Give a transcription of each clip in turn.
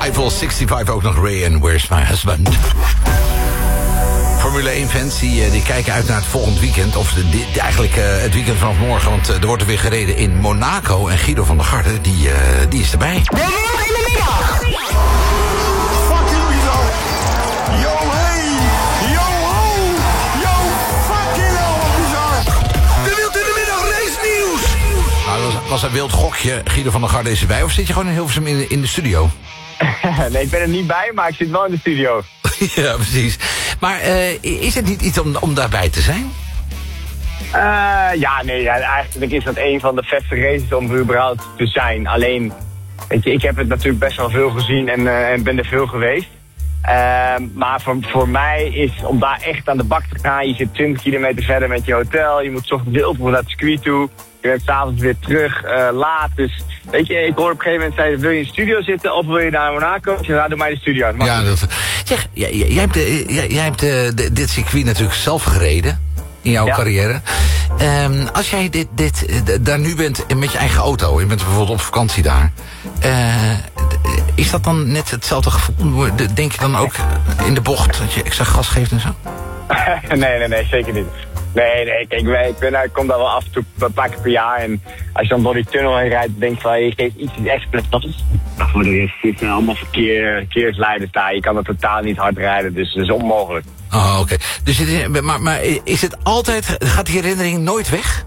Eiffel 65 ook nog Ray and Where's My Husband. Formule 1 fans die kijken uit naar het volgend weekend. Of eigenlijk het weekend vanaf morgen. Want er wordt er weer gereden in Monaco. En Guido van der Garde, die is erbij. De Wild in de Middag! Fucking bizar! Yo, hey! Yo, ho! Yo, fucking hell, wat bizar! De Wild in de Middag race nieuws! Nou, dat was een wild gokje. Guido van der Garde is erbij. Of zit je gewoon in Hilversum in de studio? Nee, ik ben er niet bij, maar ik zit wel in de studio. Ja, precies. Maar is het niet iets om daarbij te zijn? Eigenlijk is dat een van de vetste races om er überhaupt te zijn. Alleen, weet je, ik heb het natuurlijk best wel veel gezien en ben er veel geweest. Maar voor mij is om daar echt aan de bak te gaan. Je zit 20 kilometer verder met je hotel. Je moet 's ochtends heel vroeg naar het circuit toe. Je bent 's avonds weer terug, laat. Dus weet je, ik hoor op een gegeven moment zei, wil je in de studio zitten of wil je naar Monaco? Ik zei, doe mij de studio. Ja, zeg, jij hebt dit circuit natuurlijk zelf gereden in jouw carrière. Als jij daar nu bent met je eigen auto, je bent bijvoorbeeld op vakantie daar. Is dat dan net hetzelfde gevoel? Denk je dan ook in de bocht dat je extra gas geeft en zo? Nee, zeker niet. Nee, kijk, ik kom daar wel af en toe een paar keer per jaar. En als je dan door die tunnel heen rijdt, denk je van, je geeft iets extra. Dat is je zitten allemaal verkeersleiders daar. Je kan er totaal niet hard rijden, dus dat is onmogelijk. Oh, oké. Dus maar is het altijd, gaat die herinnering nooit weg?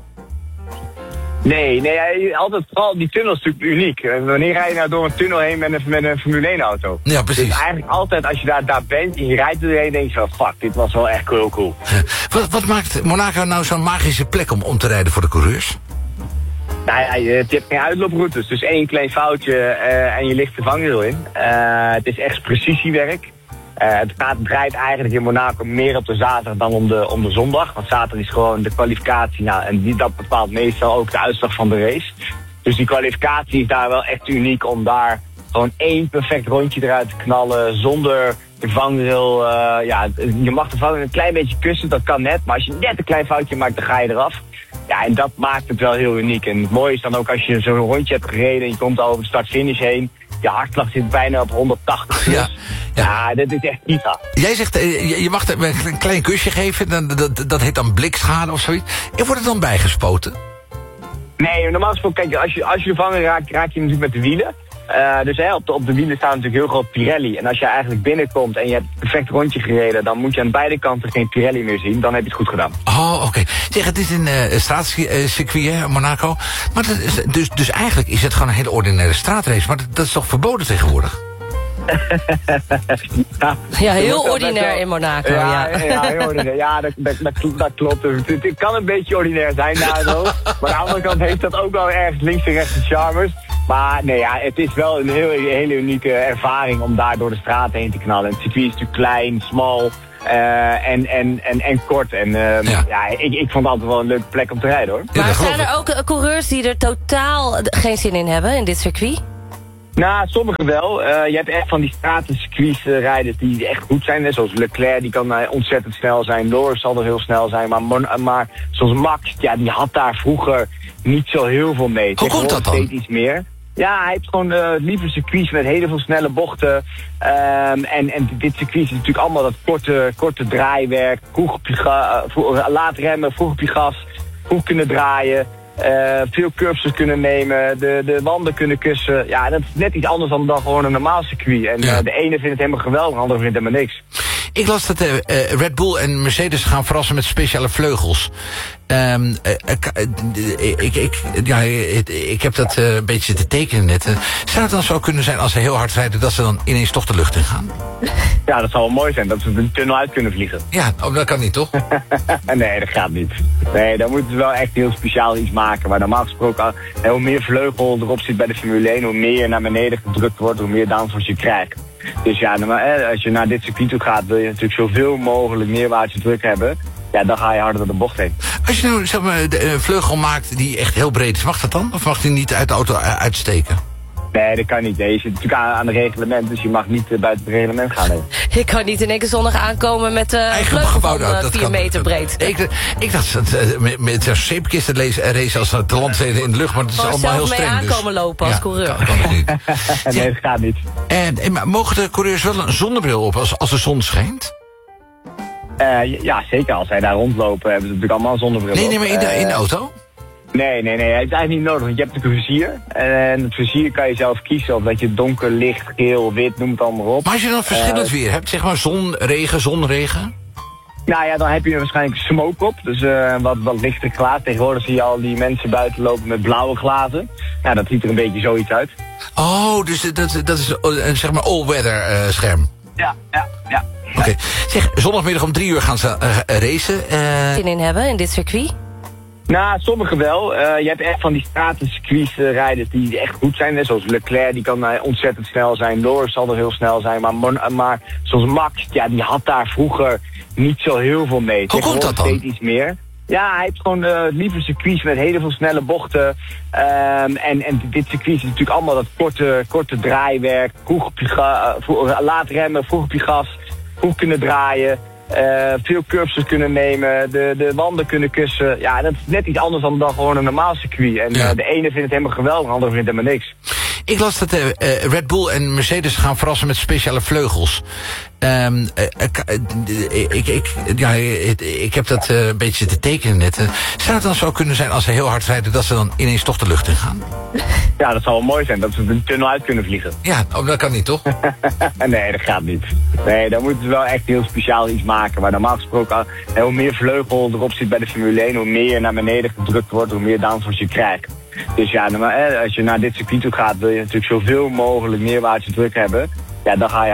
Nee, altijd, vooral die tunnel is natuurlijk uniek. Wanneer rij je nou door een tunnel heen met een Formule 1 auto? Ja, precies. Dus eigenlijk altijd als je daar bent en je rijdt erheen, denk je van, fuck, dit was wel echt heel cool. Wat maakt Monaco nou zo'n magische plek om te rijden voor de coureurs? Nou ja, je hebt geen uitlooproutes, dus één klein foutje en je ligt de vangrail in. Het is echt precisiewerk. Het draait eigenlijk in Monaco meer op de zaterdag dan om de zondag. Want zaterdag is gewoon de kwalificatie. Nou, en dat bepaalt meestal ook de uitslag van de race. Dus die kwalificatie is daar wel echt uniek om daar gewoon één perfect rondje eruit te knallen. Zonder de vangrail. Je mag de vangrail een klein beetje kussen, dat kan net. Maar als je net een klein foutje maakt, dan ga je eraf. Ja, en dat maakt het wel heel uniek. En het mooie is dan ook als je zo'n rondje hebt gereden en je komt al over de start-finish heen. Je hartslag zit bijna op 180. Ja, dat is echt niet gaaf. Jij zegt, je mag een klein kusje geven, dat heet dan blikschade of zoiets. En wordt het dan bijgespoten? Nee, normaal gesproken, kijk, als je de vanger raakt, raak je natuurlijk met de wielen. Dus op de wielen staat natuurlijk heel groot Pirelli. En als je eigenlijk binnenkomt en je hebt een perfect rondje gereden, dan moet je aan beide kanten geen Pirelli meer zien. Dan heb je het goed gedaan. Oh, oké. Zeg, het is een straatcircuit, Monaco. Maar dus eigenlijk is het gewoon een hele ordinaire straatrace. Maar dat is toch verboden tegenwoordig? Ja, heel ordinair in Monaco. Ja, heel ordinair. Ja, dat klopt. Het kan een beetje ordinair zijn daardoor. Maar aan de andere kant heeft dat ook wel ergens links en rechts de charmers. Maar nee, ja, het is wel een hele unieke ervaring om daar door de straat heen te knallen. Het circuit is natuurlijk klein, smal en kort. En ik vond het altijd wel een leuke plek om te rijden, hoor. Maar zijn er ook coureurs die er totaal geen zin in hebben in dit circuit? Nou, sommigen wel. Je hebt echt van die stratencircuits rijders die echt goed zijn. Hè? Zoals Leclerc, die kan ontzettend snel zijn. Norris zal er heel snel zijn. Maar zoals Max, ja, die had daar vroeger niet zo heel veel mee. Hoe komt dat dan? Steeds iets meer. Ja, hij heeft gewoon lieve circuits met heel veel snelle bochten. En dit circuit is natuurlijk allemaal dat korte draaiwerk. Laat remmen, vroeg op je gas, vroeg kunnen draaien. Veel curves kunnen nemen, de wanden kunnen kussen. Ja, dat is net iets anders dan gewoon een normaal circuit. En de ene vindt het helemaal geweldig, de andere vindt helemaal niks. Ik las dat Red Bull en Mercedes gaan verrassen met speciale vleugels. Ik heb dat een beetje te tekenen net. Zou het dan zo kunnen zijn als ze heel hard rijden dat ze dan ineens toch de lucht in gaan? Ja, dat zou wel mooi zijn, dat ze de tunnel uit kunnen vliegen. Ja, dat kan niet, toch? Nee, dat gaat niet. Nee, dan moeten ze wel echt heel speciaal iets maken. Maar normaal gesproken, hoe meer vleugel erop zit bij de Formule 1, hoe meer je naar beneden gedrukt wordt, hoe meer downforce je krijgt. Dus ja, als je naar dit circuit toe gaat, wil je natuurlijk zoveel mogelijk neerwaartse druk hebben. Ja, dan ga je harder door de bocht heen. Als je nou zeg maar, een vleugel maakt die echt heel breed is, mag dat dan? Of mag die niet uit de auto uitsteken? Nee, dat kan niet. Nee, je zit natuurlijk aan het reglement, dus je mag niet buiten het reglement gaan. Nee. Ik kan niet in één keer zondag aankomen met vleugel van 4 meter breed. Ik dacht met een zeepkisten race als te land in de lucht, maar dat is allemaal heel streng. Zelf mee aankomen lopen als coureur. Kan niet. Nee, dat gaat niet. Maar mogen de coureurs wel een zonnebril op als de zon schijnt? Ja, zeker. Als zij daar rondlopen, hebben ze natuurlijk allemaal een zonnebril op. Nee, maar in de auto? Nee, hij heeft eigenlijk niet nodig, want je hebt natuurlijk een vizier. En het vizier kan je zelf kiezen, of dat je donker, licht, geel, wit, noem het allemaal op. Maar als je dan verschillend weer hebt, zeg maar zon, regen? Nou ja, dan heb je waarschijnlijk smoke op, dus wat lichter glaas. Tegenwoordig zie je al die mensen buiten lopen met blauwe glazen. Nou, dat ziet er een beetje zoiets uit. Oh, dus dat is een zeg maar all-weather scherm. Ja. Oké. Zeg, zondagmiddag om 3 uur gaan ze racen. Zin in hebben in dit circuit? Nou, sommigen wel. Je hebt echt van die stratencircuitrijders die echt goed zijn. Hè? Zoals Leclerc, die kan ontzettend snel zijn. Norris zal er heel snel zijn. Maar zoals Max, ja, die had daar vroeger niet zo heel veel mee. Hoe komt dat dan? Steeds iets meer. Ja, hij heeft gewoon lieve circuits met heel veel snelle bochten. En dit circuit is natuurlijk allemaal dat korte draaiwerk. Laat remmen, vroeg op je gas, vroeg kunnen draaien. Veel curves kunnen nemen, de wanden kunnen kussen. Ja, dat is net iets anders dan gewoon een normaal circuit. En de ene vindt het helemaal geweldig, de andere vindt helemaal niks. Ik las dat Red Bull en Mercedes gaan verrassen met speciale vleugels. Ik heb dat een beetje te tekenen net. Zou het dan zo kunnen zijn als ze heel hard rijden dat ze dan ineens toch de lucht in gaan? Ja, dat zou wel mooi zijn, dat ze de tunnel uit kunnen vliegen. Ja, dat kan niet, toch? Nee, dat gaat niet. Nee, dan moeten ze wel echt heel speciaal iets maken. Waar normaal gesproken hoe meer vleugel erop zit bij de Formule 1, hoe meer je naar beneden gedrukt wordt, hoe meer downforce je krijgt. Dus ja, als je naar dit circuit toe gaat, wil je natuurlijk zoveel mogelijk neerwaartse druk hebben. Ja, dan ga je